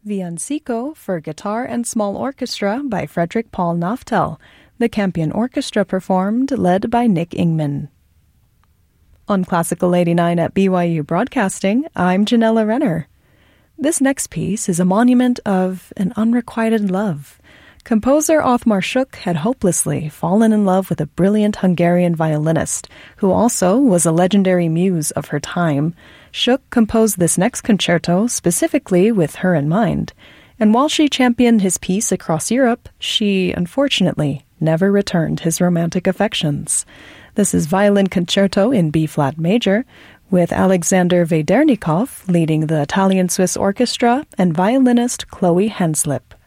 Villancico for guitar and small orchestra by Frederick Paul Naftel. The Campion Orchestra performed, led by Nick Ingman. On Classical 89 at BYU Broadcasting, I'm Janella Renner. This next piece is a monument of an unrequited love. Composer Othmar Schuch had hopelessly fallen in love with a brilliant Hungarian violinist, who also was a legendary muse of her time. Schuch composed this next concerto specifically with her in mind, and while she championed his piece across Europe, she, unfortunately, never returned his romantic affections. This is Violin Concerto in B-flat major, with Alexander Vedernikov leading the Italian-Swiss Orchestra and violinist Chloe Henslip.